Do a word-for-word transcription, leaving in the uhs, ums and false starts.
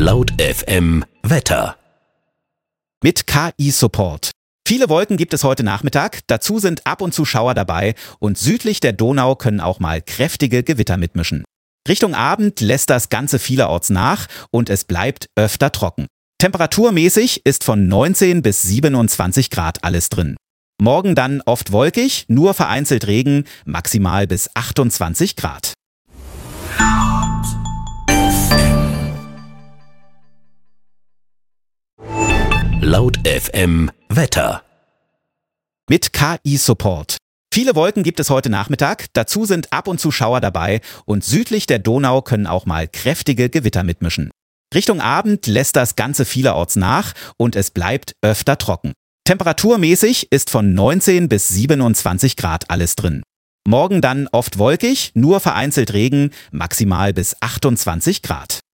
Laut F M Wetter. Mit K I-Support. Viele Wolken gibt es heute Nachmittag, dazu sind ab und zu Schauer dabei und südlich der Donau können auch mal kräftige Gewitter mitmischen. Richtung Abend lässt das Ganze vielerorts nach und es bleibt öfter trocken. Temperaturmäßig ist von neunzehn bis siebenundzwanzig Grad alles drin. Morgen dann oft wolkig, nur vereinzelt Regen, maximal bis achtundzwanzig Grad. Laut F M Wetter. Mit K I-Support. Viele Wolken gibt es heute Nachmittag, dazu sind ab und zu Schauer dabei und südlich der Donau können auch mal kräftige Gewitter mitmischen. Richtung Abend lässt das Ganze vielerorts nach und es bleibt öfter trocken. Temperaturmäßig ist von neunzehn bis siebenundzwanzig Grad alles drin. Morgen dann oft wolkig, nur vereinzelt Regen, maximal bis achtundzwanzig Grad.